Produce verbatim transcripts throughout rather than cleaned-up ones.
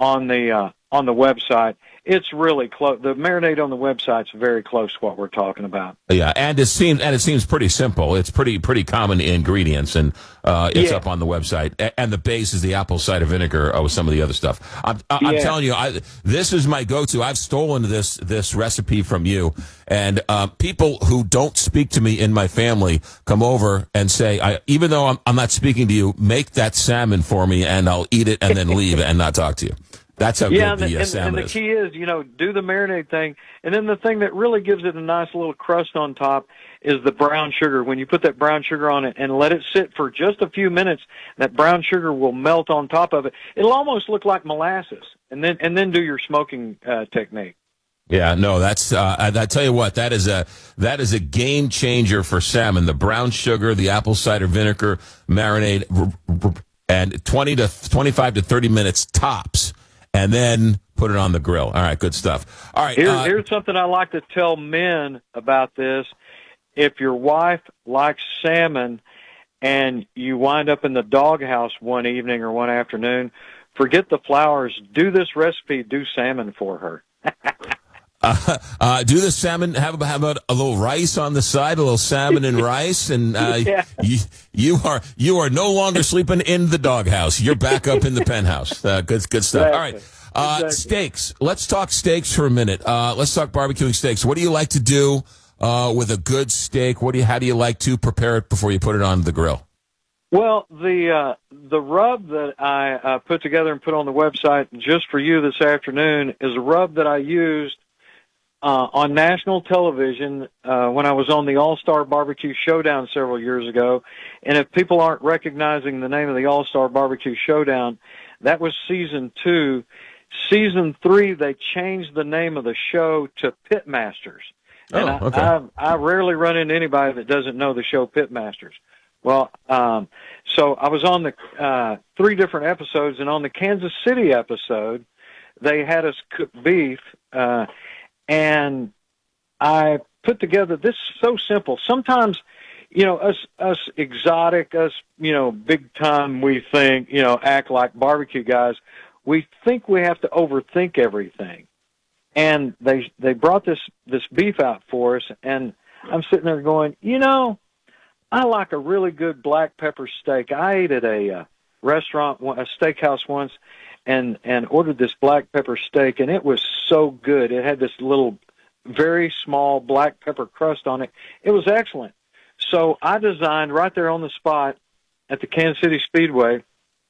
on the uh, on the website. It's really close. The marinade on the website's very close to what we're talking about. Yeah, and it seems and it seems pretty simple. It's pretty pretty common ingredients, and uh, it's Yeah. up on the website. A- And the base is the apple cider vinegar uh, with some of the other stuff. I'm, I- I'm Yeah. telling you, I, this is my go-to. I've stolen this this recipe from you, and uh, people who don't speak to me in my family come over and say, I, even though I'm, I'm not speaking to you, make that salmon for me, and I'll eat it and then leave and not talk to you. That's how Yeah, good and the, the, uh, and, salmon and the is. key is, you know, do the marinade thing, and then the thing that really gives it a nice little crust on top is the brown sugar. When you put that brown sugar on it and let it sit for just a few minutes, that brown sugar will melt on top of it. It'll almost look like molasses, and then and then do your smoking uh, technique. Yeah, no, that's, uh, I, I tell you what, that is a, that is a game changer for salmon. The brown sugar, the apple cider vinegar marinade, r- r- and twenty to twenty-five to thirty minutes tops, and then put it on the grill. All right, good stuff. All right. Here, uh, here's something I like to tell men about this. If your wife likes salmon and you wind up in the doghouse one evening or one afternoon, forget the flowers. Do this recipe. Do salmon for her. Uh, uh, do the salmon, have, how about a little rice on the side, a little salmon and rice, and uh, Yeah. you, you are you are no longer sleeping in the doghouse. You're back up in the penthouse. Uh, good good stuff. Exactly. All right, uh, Exactly. steaks. Let's talk steaks for a minute. Uh, let's talk barbecuing steaks. What do you like to do uh, with a good steak? What do you? How do you like to prepare it before you put it on the grill? Well, the uh, the rub that I uh, put together and put on the website just for you this afternoon is a rub that I used uh, on national television uh, when I was on the All-Star Barbecue Showdown several years ago. And if people aren't recognizing the name of the All-Star Barbecue Showdown, that was season two. Season three, they changed the name of the show to Pitmasters. And Oh, I, okay. I, I rarely run into anybody that doesn't know the show Pitmasters. Well, um, so I was on the uh, three different episodes, and on the Kansas City episode, they had us cook beef, uh, and I put together this is so simple. Sometimes, you know, us us exotic, us you know, big time, we think, you know, act like barbecue guys. We think we have to overthink everything, and they they brought this this beef out for us, and I'm sitting there going, you know, I like a really good black pepper steak. I ate at a uh, restaurant, a steakhouse once, and and ordered this black pepper steak, and it was so good. It had this little, very small black pepper crust on it. It was excellent. So I designed right there on the spot at the Kansas City Speedway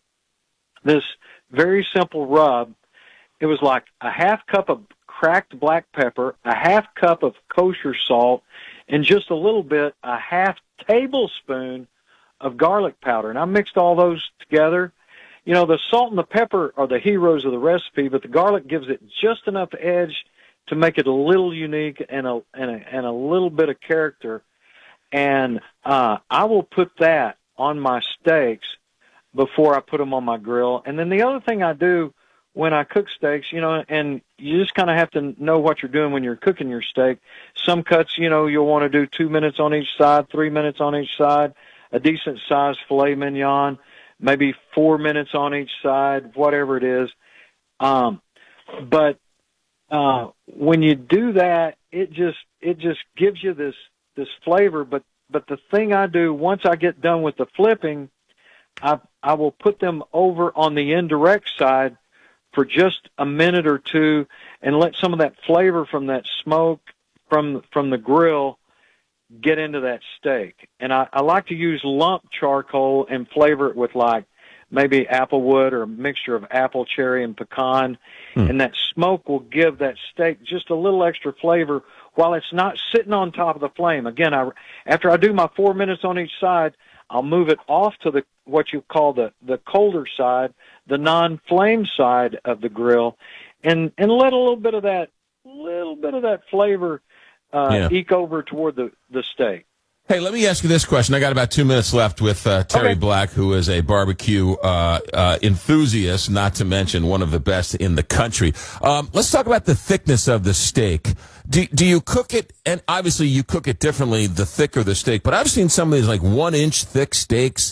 this very simple rub. It was like a half cup of cracked black pepper, a half cup of kosher salt, and just a little bit, a half tablespoon of garlic powder. And I mixed all those together. You know, the salt and the pepper are the heroes of the recipe, but the garlic gives it just enough edge to make it a little unique and a and a, and a little bit of character. And uh, I will put that on my steaks before I put them on my grill. And then the other thing I do when I cook steaks, you know, and you just kind of have to know what you're doing when you're cooking your steak. Some cuts, you know, you'll want to do two minutes on each side, three minutes on each side, a decent sized filet mignon, maybe four minutes on each side, whatever it is. Um, but uh, when you do that, it just it just gives you this this flavor. But but the thing I do once I get done with the flipping, I I will put them over on the indirect side for just a minute or two and let some of that flavor from that smoke from from the grill get into that steak. And I, I like to use lump charcoal and flavor it with like maybe applewood or a mixture of apple, cherry, and pecan. Hmm. And that smoke will give that steak just a little extra flavor while it's not sitting on top of the flame. Again, I, after I do my four minutes on each side, I'll move it off to the what you call the, the colder side, the non-flame side of the grill, and, and let a little bit of that little bit of that flavor uh, Yeah. eke over toward the, the steak. Hey, let me ask you this question. I got about two minutes left with uh, Terry Okay. Black, who is a barbecue uh, uh, enthusiast, not to mention one of the best in the country. Um, let's talk about the thickness of the steak. Do, do you cook it? And obviously you cook it differently, the thicker the steak. But I've seen some of these like one-inch thick steaks.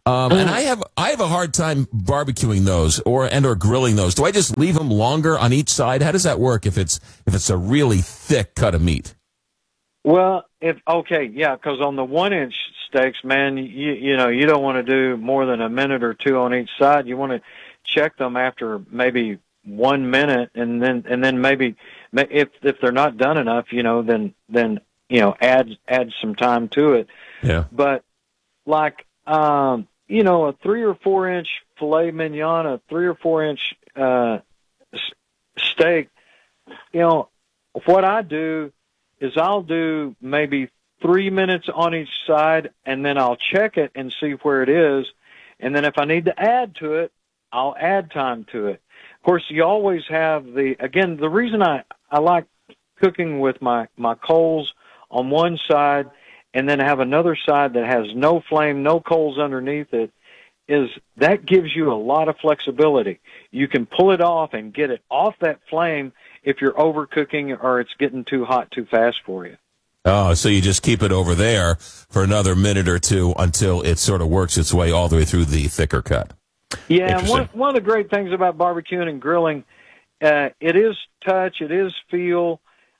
Um, and I have I have a hard time barbecuing those or and or grilling those. Do I just leave them longer on each side? How does that work if it's if it's a really thick cut of meat? Well, if okay, yeah, because on the one-inch steaks, man, you you know you don't want to do more than a minute or two on each side. You want to check them after maybe one minute, and then and then maybe if if they're not done enough, you know, then then you know add add some time to it. Yeah. But like um, you know, a three or four inch filet mignon, a three or four inch uh, steak, you know, what I do is I'll do maybe three minutes on each side, and then I'll check it and see where it is. And then if I need to add to it, I'll add time to it. Of course, you always have the, again, the reason I, I like cooking with my, my coals on one side and then have another side that has no flame, no coals underneath it, is that gives you a lot of flexibility. You can pull it off and get it off that flame if you're overcooking or it's getting too hot too fast for you. Oh, so you just keep it over there for another minute or two until it sort of works its way all the way through the thicker cut. Yeah, and one, one of the great things about barbecuing and grilling, uh, it is touch, it is feel.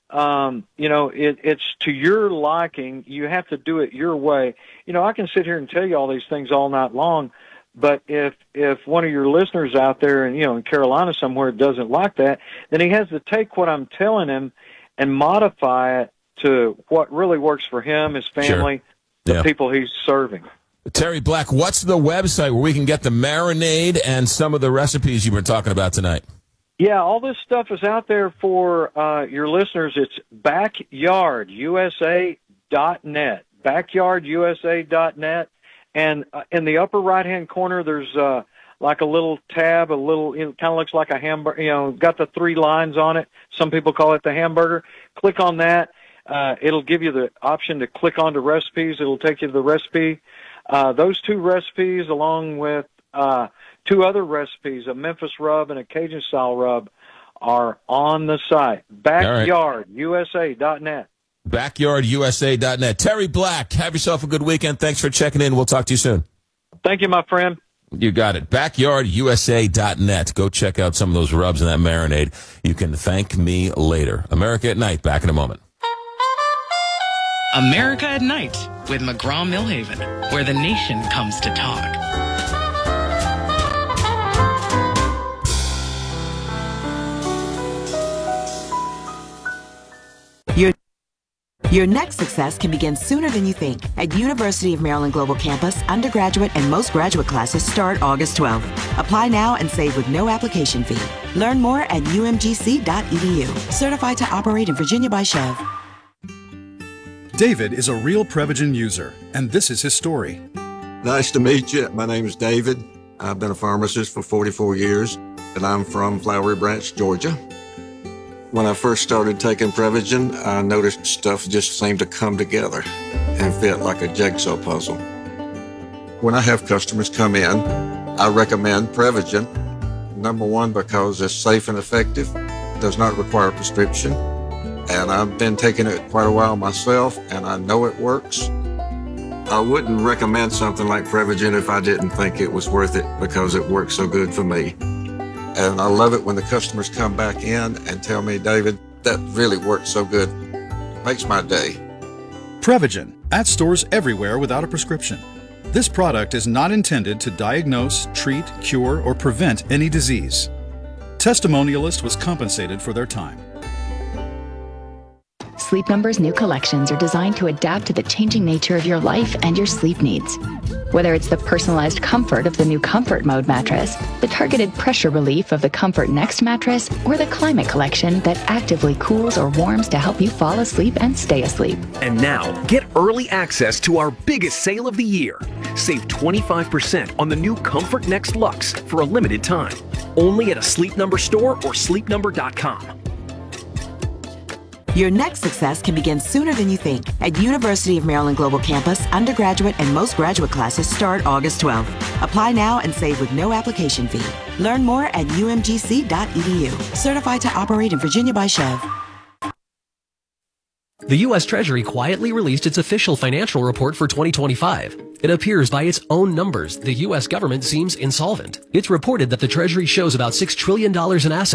Um, you know, it, it's to your liking. You have to do it your way. You know, I can sit here and tell you all these things all night long, but if if one of your listeners out there, and you know, in Carolina somewhere doesn't like that, then he has to take what I'm telling him and modify it to what really works for him, his family, sure. the yeah. people he's serving. Terry Black, what's the website where we can get the marinade and some of the recipes you've been talking about tonight? Yeah, all this stuff is out there for uh, your listeners. It's backyard u s a dot net, backyard u s a dot net. And uh, in the upper right-hand corner, there's uh, like a little tab, a little, it kind of looks like a hamburger, you know, got the three lines on it. Some people call it the hamburger. Click on that. Uh, it'll give you the option to click onto recipes. It'll take you to the recipe. Uh, those two recipes, along with uh, two other recipes, a Memphis rub and a Cajun-style rub, are on the site, backyard u s a dot net. backyard u s a dot net. Terry Black, have yourself a good weekend. Thanks for checking in. We'll talk to you soon. Thank you, my friend. You got it. backyard u s a dot net. Go check out some of those rubs and that marinade. You can thank me later. America at Night, back in a moment. America at Night with McGraw-Millhaven, where the nation comes to talk. Your, your next success can begin sooner than you think. At University of Maryland Global Campus, undergraduate and most graduate classes start August twelfth. Apply now and save with no application fee. Learn more at u m g c dot e d u. Certified to operate in Virginia by Chev. David is a real Prevagen user, and this is his story. Nice to meet you. My name is David. I've been a pharmacist for forty-four years, and I'm from Flowery Branch, Georgia. When I first started taking Prevagen, I noticed stuff just seemed to come together and fit like a jigsaw puzzle. When I have customers come in, I recommend Prevagen. Number one, because it's safe and effective, does not require a prescription. And I've been taking it quite a while myself, and I know it works. I wouldn't recommend something like Prevagen if I didn't think it was worth it, because it works so good for me. And I love it when the customers come back in and tell me, David, that really worked so good. Makes my day. Prevagen, at stores everywhere without a prescription. This product is not intended to diagnose, treat, cure, or prevent any disease. Testimonialist was compensated for their time. Sleep Number's new collections are designed to adapt to the changing nature of your life and your sleep needs. Whether it's the personalized comfort of the new Comfort Mode mattress, the targeted pressure relief of the Comfort Next mattress, or the Climate Collection that actively cools or warms to help you fall asleep and stay asleep. And now, get early access to our biggest sale of the year. Save twenty-five percent on the new Comfort Next Luxe for a limited time. Only at a Sleep Number store or sleep number dot com. Your next success can begin sooner than you think. At University of Maryland Global Campus, undergraduate and most graduate classes start August twelfth. Apply now and save with no application fee. Learn more at u m g c dot e d u. Certified to operate in Virginia by Chev. The U S Treasury quietly released its official financial report for twenty twenty-five. It appears by its own numbers the U S government seems insolvent. It's reported that the Treasury shows about six trillion dollars in assets